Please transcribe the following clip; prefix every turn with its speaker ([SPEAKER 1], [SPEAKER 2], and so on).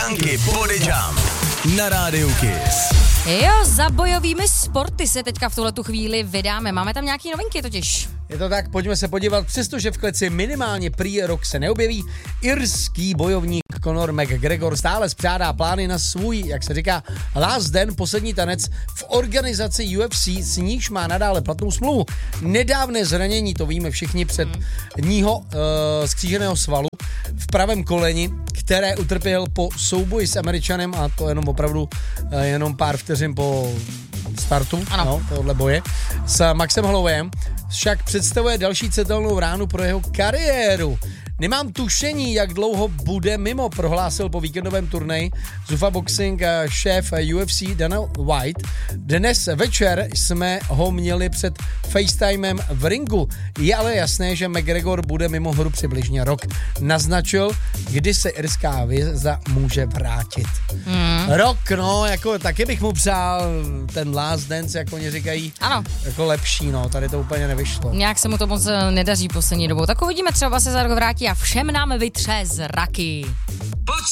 [SPEAKER 1] Topánky Body Jump na Rádiu Kiss.
[SPEAKER 2] Jo, za bojovými sporty se teďka v tuhletu chvíli vydáme. Máme tam nějaký novinky totiž.
[SPEAKER 3] Je to tak, pojďme se podívat. Přestože v kleci minimálně prý rok se neobjeví, irský bojovník Conor McGregor stále spřádá plány na svůj, jak se říká, last den, poslední tanec v organizaci UFC, s níž má nadále platnou smlouvu. Nedávné zranění, to víme všichni, předního skříženého svalu v pravém koleni, které utrpěl po souboji s Američanem, a to jenom opravdu jenom pár vteřin po startu tohohle boje s Maxem Hollowayem, však představuje další citelnou ránu pro jeho kariéru. Nemám tušení, jak dlouho bude mimo, prohlásil po víkendovém turnaji Zuffa Boxing šéf UFC Dana White. Dnes večer jsme ho měli před FaceTimem v ringu. Je ale jasné, že McGregor bude mimo hru přibližně rok. Naznačil, kdy se irská hvězda může vrátit. Rok, no, jako taky bych mu přál ten last dance, jak oni říkají.
[SPEAKER 2] Ano.
[SPEAKER 3] Jako lepší, no, tady to úplně nevyšlo.
[SPEAKER 2] Nějak se mu to moc nedaří poslední dobou. Tak uvidíme, třeba se za rok vrátí a všem nám vytře zraky.